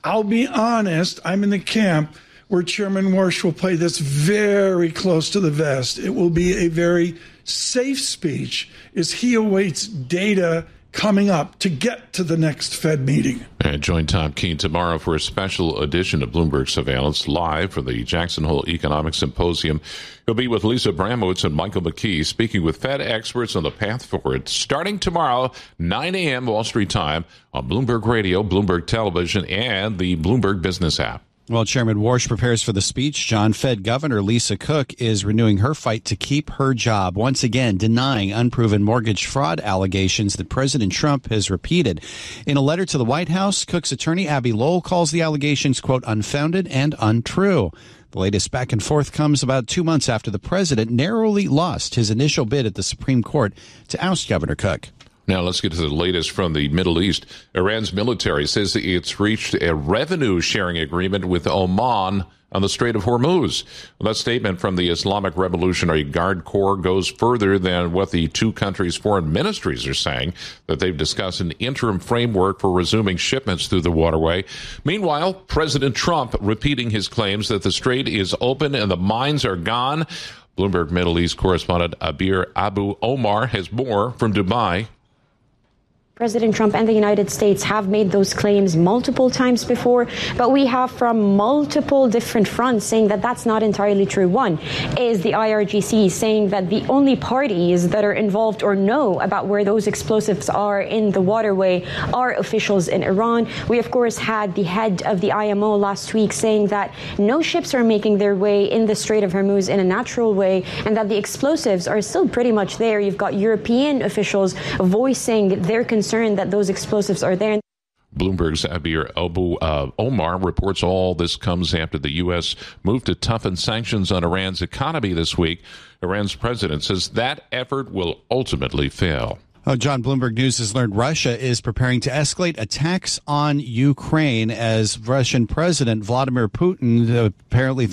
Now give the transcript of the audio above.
I'll be honest, I'm in the camp where Chairman Warsh will play this very close to the vest. It will be a very safe speech as he awaits data coming up to get to the next Fed meeting. And join Tom Keene tomorrow for a special edition of Bloomberg Surveillance live for the Jackson Hole Economic Symposium. He'll be with Lisa Bramowitz and Michael McKee speaking with Fed experts on the path forward. Starting tomorrow, 9 a.m. Wall Street time on Bloomberg Radio, Bloomberg Television, and the Bloomberg Business app. While Chairman Warsh prepares for the speech, John, Fed Governor Lisa Cook is renewing her fight to keep her job, once again denying unproven mortgage fraud allegations that President Trump has repeated. In a letter to the White House, Cook's attorney Abby Lowell calls the allegations, quote, unfounded and untrue. The latest back and forth comes about 2 months after the president narrowly lost his initial bid at the Supreme Court to oust Governor Cook. Now let's get to the latest from the Middle East. Iran's military says it's reached a revenue-sharing agreement with Oman on the Strait of Hormuz. That statement from the Islamic Revolutionary Guard Corps goes further than what the two countries' foreign ministries are saying, that they've discussed an interim framework for resuming shipments through the waterway. Meanwhile, President Trump repeating his claims that the strait is open and the mines are gone. Bloomberg Middle East correspondent Abir Abu Omar has more from Dubai. President Trump and the United States have made those claims multiple times before, but we have from multiple different fronts saying that that's not entirely true. One is the IRGC saying that the only parties that are involved or know about where those explosives are in the waterway are officials in Iran. We, of course, had the head of the IMO last week saying that no ships are making their way in the Strait of Hormuz in a natural way and that the explosives are still pretty much there. You've got European officials voicing their concern that those explosives are there. Bloomberg's Abir Abu Omar reports all this comes after the U.S. moved to toughen sanctions on Iran's economy this week. Iran's president says that effort will ultimately fail. John, Bloomberg News has learned Russia is preparing to escalate attacks on Ukraine as Russian President Vladimir Putin apparently